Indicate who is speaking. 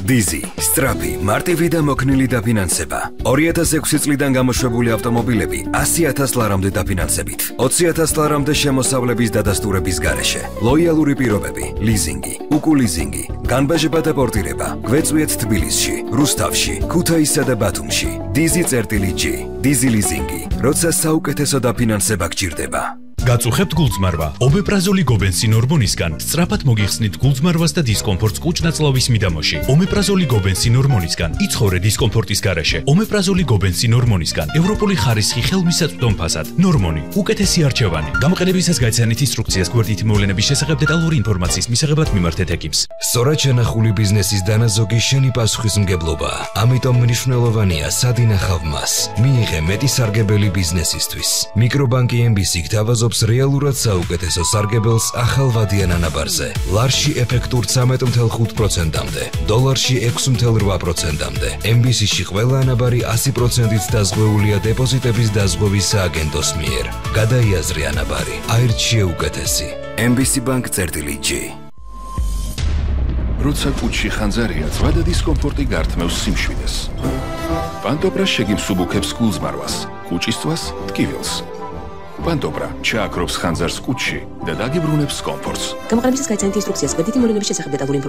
Speaker 1: დიზი, სწრაფი, მარტივი და მოქნილი დაფინანსება. 2006 წლიდან გამოშვებული ავტომობილები 100,000 ლარამდე დაფინანსებით. 20,000 ლარამდე შემოსავლების დადასტურების გარეშე. ლოიალური პირობები, ლიზინგი, უკულიზინგი, განბაჟება და პორტირება. გვეწვიეთ თბილისში, რუსთავში, ქუთაისსა და ბათუმში. Dizzy-G, Dizzy ლიზინგი, როცა საუკეთესო დაფინანსება გჭირდება.
Speaker 2: გაწუხებთ გულწმარვა. ომეპრაზოლი გობენსინ ჰორმონისგან სწრაფად მოგიხსნით გულწმარვას და დისკომფორტს კუჭ-ნაწლავის მიდამოში. ომეპრაზოლი გობენსინ ჰორმონისგან იცხოვრე დისკომფორტის გარეშე. ომეპრაზოლი გობენსინ ჰორმონისგან ევროპული ხარისხი ხელმისაწვდომ ფასად. ნორმონი, უკეთესი არჩევანი. გამოყენებისას გაიცანით ინსტრუქციას გვერდითი მოვლენების შესახებ დეტალური ინფორმაციის მისაღებად მიმართეთ ეკიპს.
Speaker 1: სწორად შენახული ბიზნესის დანაზოგი შენი პასუხისმგებლობა. ამიტომ მნიშვნელოვანია სად ინახავ მას. მიიღე მეტი სარგებელი ბიზნესისთვის. მიკრობანკი MBC გთავაზობს რეალურად საუკეთესო სარგებელს ახალ ვადიან ანაბარზე. ლარში ეფექტურ 13.5%-მდე, დოლარში 6.8%-მდე. MBC-ში ყველა ანაბარი 100%-ით დაზღვეულია დეპოზიტების დაზღვევის სააგენტოს მიერ. გადაიაზრე ანაბარი. აირჩიე უკეთესი. MBC Bank-G.
Speaker 3: როცა კუჭში ხანძარია, ძვლა და დისკომფორტი გართმევს სიმშვიდეს. პანტობრა შეგიმსუბუქებს გულზმარვას, კუჭისთვას ტკივილს. პანტობრა ჩააქრობს ხანძარს კუჭში და დაგიბრუნებს კომფორტს.
Speaker 4: გამოყენებისას გაიცანით ინსტრუქციას, გვერდითი მოვლენების შესახებ დეტალური